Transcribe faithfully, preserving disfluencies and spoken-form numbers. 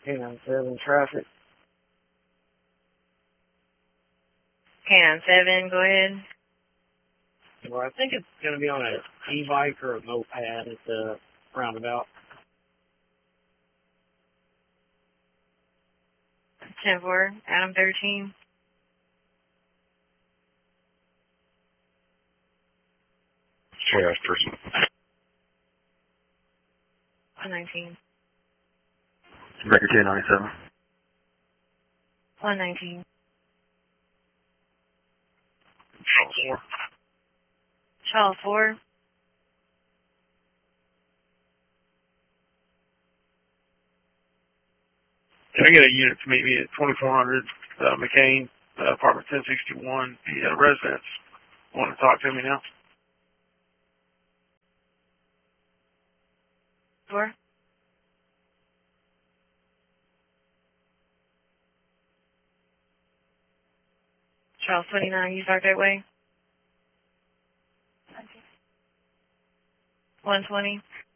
Canine seven traffic. Canine seven, go ahead. Well, I think it's going to be on an e-bike or a moped at the roundabout. ten four, Adam thirteen. Chaos person. one nineteen. Record ten ninety-seven. one nineteen. Charles four. Charles four. Can I get a unit to meet me at twenty-four hundred uh, McCain, uh, apartment ten sixty-one, the uh, residents want to talk to me now? Four. Charles twenty-nine, you start that way. one twenty.